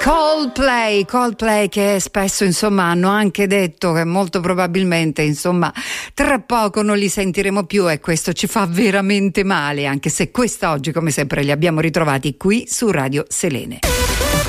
Coldplay che spesso insomma hanno anche detto che molto probabilmente insomma tra poco non li sentiremo più, e questo ci fa veramente male, anche se quest'oggi come sempre li abbiamo ritrovati qui su Radio Selene.